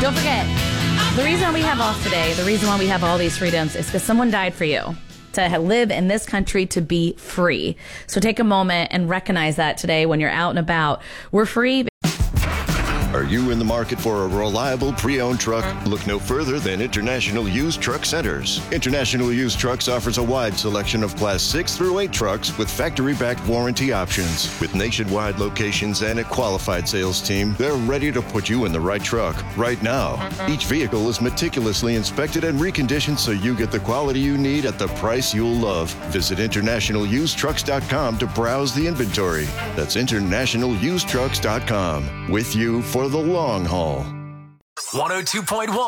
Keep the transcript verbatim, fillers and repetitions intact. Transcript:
Don't forget, the reason we have off today, the reason why we have all these freedoms is because someone died for you. To live in this country, to be free. So take a moment and recognize that today when you're out and about. We're free. Are you in the market for a reliable pre-owned truck? Look no further than International Used Truck Centers. International Used Trucks offers a wide selection of Class six through eight trucks with factory-backed warranty options. With nationwide locations and a qualified sales team, they're ready to put you in the right truck right now. Each vehicle is meticulously inspected and reconditioned so you get the quality you need at the price you'll love. Visit international used trucks dot com to browse the inventory. That's international used trucks dot com. With you for the long haul. one oh two point one